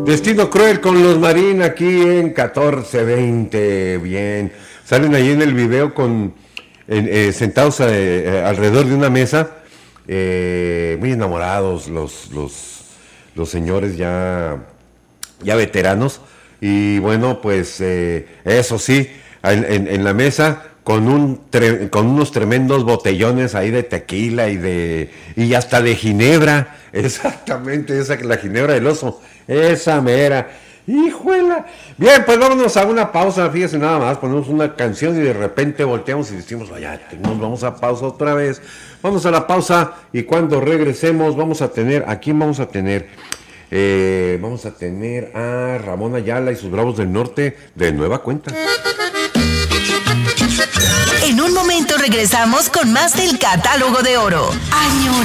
Destino Cruel con los Marín aquí en 1420. Bien. Salen ahí en el video sentados alrededor de una mesa, muy enamorados los señores ya veteranos. Y bueno, pues eso sí, en la mesa con unos tremendos botellones ahí de tequila y hasta de ginebra. Exactamente, la ginebra del oso. Esa mera. ¡Hijuela! Bien, pues vámonos a una pausa, fíjese nada más, ponemos una canción y de repente volteamos y decimos, vaya, nos vamos a pausa otra vez. Vamos a la pausa y cuando regresemos ¿a quién vamos a tener? Vamos a tener a Ramón Ayala y sus Bravos del Norte de nueva cuenta. En un momento regresamos con más del Catálogo de Oro.